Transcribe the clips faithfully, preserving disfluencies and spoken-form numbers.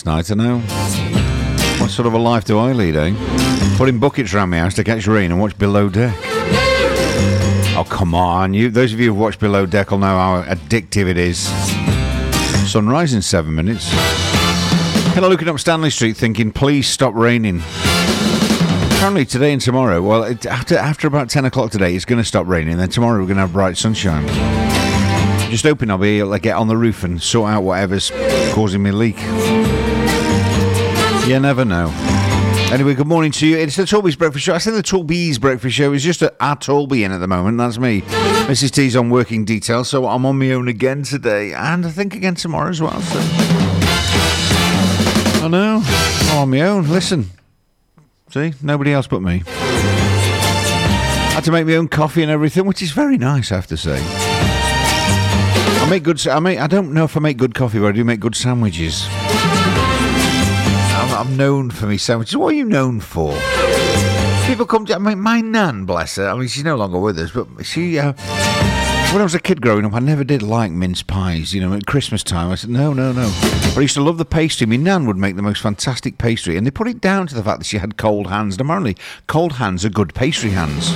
last night, I know. What sort of a life do I lead, eh? Putting buckets around my house to catch rain and watch Below Deck. Oh, come on. You, those of you who've watched Below Deck will know how addictive it is. Sunrise in seven minutes. Kind of looking up Stanley Street thinking, please stop raining. Apparently today and tomorrow, well, it, after after about ten o'clock today, it's going to stop raining. Then tomorrow we're going to have bright sunshine. Just hoping I'll be able to get on the roof and sort out whatever's causing me a leak. You never know. Anyway, good morning to you. It's the Talby's Breakfast Show. I said the Talby's Breakfast Show is just a, a Talby in at the moment. That's me. Missus T's on working detail, so I'm on my own again today. And I think again tomorrow as well. So. I know. I'm on my own. Listen. See? Nobody else but me. I had to make my own coffee and everything, which is very nice, I have to say. I make good... I make. I don't know if I make good coffee, but I do make good sandwiches. I'm known for me sandwiches. What are you known for? People come to... I mean, my nan, bless her. I mean, she's no longer with us, but she... Uh, when I was a kid growing up, I never did like mince pies. You know, at Christmas time, I said, no, no, no. But I used to love the pastry. My nan would make the most fantastic pastry, and they put it down to the fact that she had cold hands. And apparently, cold hands are good pastry hands.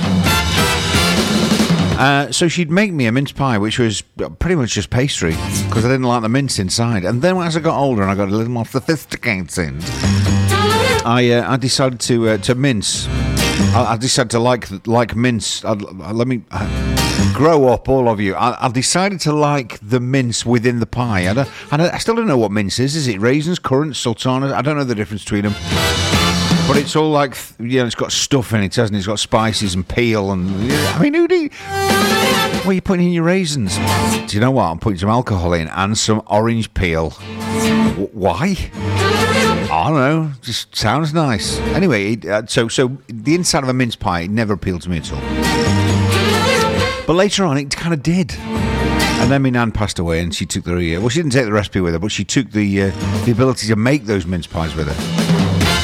Uh, so she'd make me a mince pie, which was pretty much just pastry, because I didn't like the mince inside. And then as I got older and I got a little more sophisticated, I uh, I decided to uh, to mince. I, I decided to like like mince. I, I, let me uh, grow up, all of you. I, I decided to like the mince within the pie. I, don't, I, I still don't know what mince is. Is it raisins, currants, sultanas? I don't know the difference between them. But it's all like, you know, it's got stuff in it, hasn't it? It's got spices and peel and... I mean, who do you... What are you putting in your raisins? Do you know what? I'm putting some alcohol in and some orange peel. W- why? I don't know. Just sounds nice. Anyway, uh, so so the inside of a mince pie never appealed to me at all. But later on, it kind of did. And then my nan passed away and she took the... Uh, well, she didn't take the recipe with her, but she took the uh, the ability to make those mince pies with her.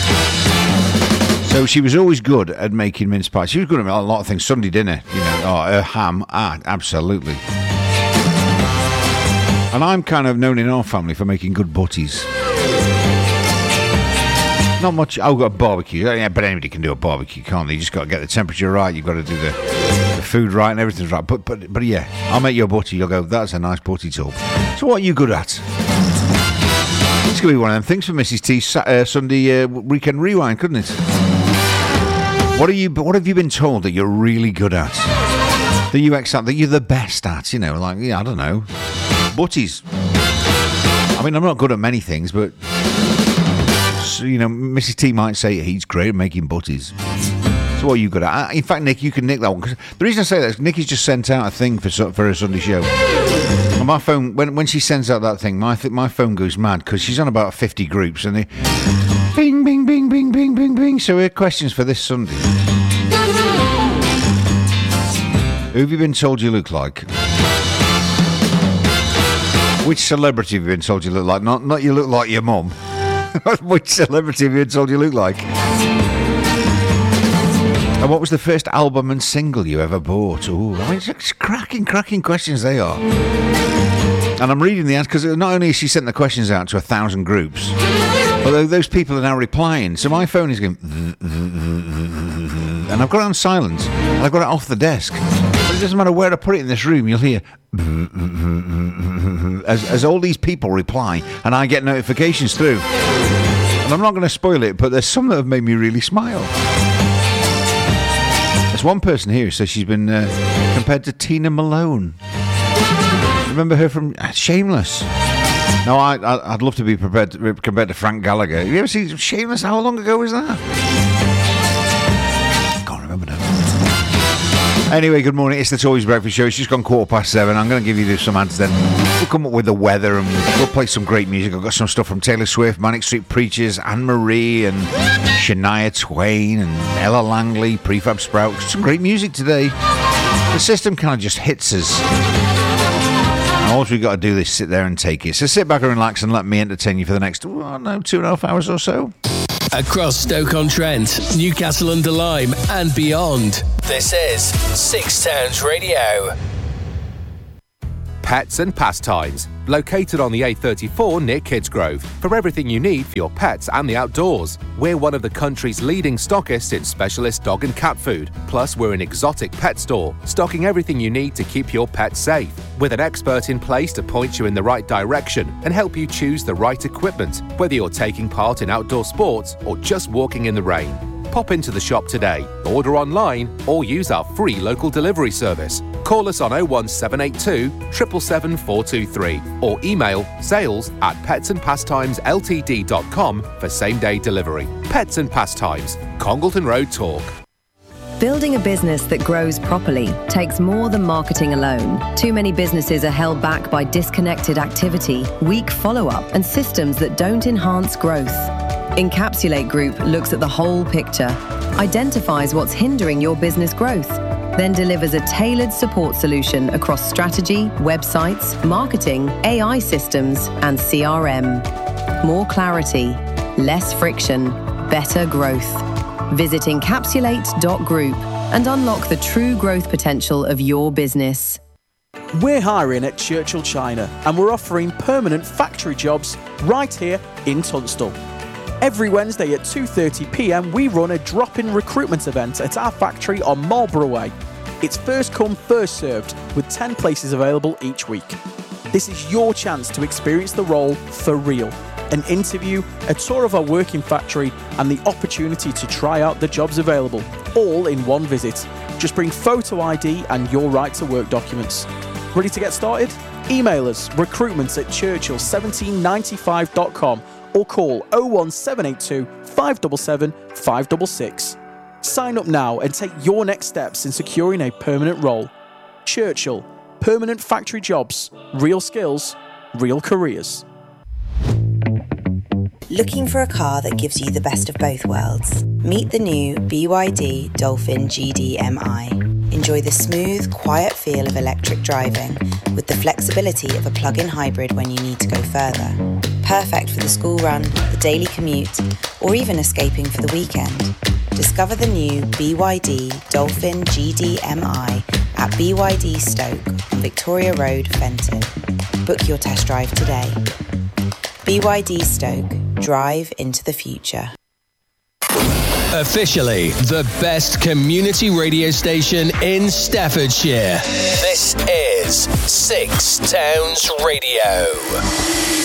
So she was always good at making mince pies. She was good at a lot of things. Sunday dinner, you know, oh, her ham, ah, absolutely. And I'm kind of known in our family for making good butties. Not much. I've got a barbecue. Yeah, but anybody can do a barbecue, can't they? You just got to get the temperature right. You've got to do the, the food right and everything's right. But but but yeah, I'll make you a butty. You'll go, that's a nice butty talk. So what are you good at? It's going to be one of them things for Missus T uh, Sunday uh, weekend rewind, couldn't it? What are you? What have you been told that you're really good at? That you excel, that you're the best at? You know, like yeah, I don't know, butties. I mean, I'm not good at many things, but so, you know, Missus T might say he's great at making butties. So what are you good at? In fact, Nick, you can nick that one. Cause the reason I say that is Nikki's just sent out a thing for for her Sunday show. And my phone, when when she sends out that thing, my th- my phone goes mad because she's on about fifty groups and they. Bing, bing, bing, bing, bing, bing, bing. So here are questions for this Sunday. Who have you been told you look like? Which celebrity have you been told you look like? Not not you look like your mum. Which celebrity have you been told you look like? And what was the first album and single you ever bought? Ooh, I mean, it's cracking, cracking questions they are. And I'm reading the answers because not only has she sent the questions out to a thousand groups, but those people are now replying. So my phone is going... And I've got it on silent. And I've got it off the desk. But it doesn't matter where I put it in this room. You'll hear... As, as all these people reply. And I get notifications through. And I'm not going to spoil it, but there's some that have made me really smile. There's one person here who says she's been uh, compared to Tina Malone. Remember her from Shameless? No, I, I, I'd love to be prepared to, compared to Frank Gallagher. Have you ever seen Shameless? How long ago was that? Can't remember now. Anyway, good morning. It's the Toys Breakfast Show. It's just gone quarter past seven. I'm going to give you some answers then. We'll come up with the weather and we'll play some great music. I've got some stuff from Taylor Swift, Manic Street Preachers, Anne-Marie and Shania Twain and Ella Langley, Prefab Sprout. Some great music today. The system kind of just hits us. All we've got to do is sit there and take it. So sit back and relax and let me entertain you for the next, oh, I don't know, two and a half hours or so. Across Stoke-on-Trent, Newcastle-under-Lyme and beyond. This is Six Towns Radio. Pets and Pastimes, located on the A thirty-four near Kidsgrove, for everything you need for your pets and the outdoors. We're one of the country's leading stockists in specialist dog and cat food. Plus, we're an exotic pet store, stocking everything you need to keep your pets safe, with an expert in place to point you in the right direction and help you choose the right equipment, whether you're taking part in outdoor sports or just walking in the rain. Pop into the shop today, order online, or use our free local delivery service. Call us on oh one seven eight two, seven seven seven, four two three or email sales at pets and pastimes l t d dot com for same-day delivery. Pets and Pastimes, Congleton Road, Talk. Building a business that grows properly takes more than marketing alone. Too many businesses are held back by disconnected activity, weak follow-up, and systems that don't enhance growth. Encapsulate Group looks at the whole picture, identifies what's hindering your business growth, then delivers a tailored support solution across strategy, websites, marketing, A I systems, and C R M. More clarity, less friction, better growth. Visit encapsulate dot group and unlock the true growth potential of your business. We're hiring at Churchill China and we're offering permanent factory jobs right here in Tunstall. Every Wednesday at two thirty p m we run a drop-in recruitment event at our factory on Marlborough Way. It's first come, first served, with ten places available each week. This is your chance to experience the role for real. An interview, a tour of our working factory, and the opportunity to try out the jobs available, all in one visit. Just bring photo I D and your right to work documents. Ready to get started? Email us recruitment at churchill seventeen ninety-five dot com or call oh one seven eight two, five seven seven, five six six. Sign up now and take your next steps in securing a permanent role. Churchill, permanent factory jobs, real skills, real careers. Looking for a car that gives you the best of both worlds? Meet the new B Y D Dolphin G D M I. Enjoy the smooth, quiet feel of electric driving with the flexibility of a plug-in hybrid when you need to go further. Perfect for the school run, the daily commute, or even escaping for the weekend. Discover the new B Y D Dolphin G D M I at B Y D Stoke on Victoria Road, Fenton. Book your test drive today. B Y D Stoke. Drive into the future. Officially the best community radio station in Staffordshire. This is Six Towns Radio.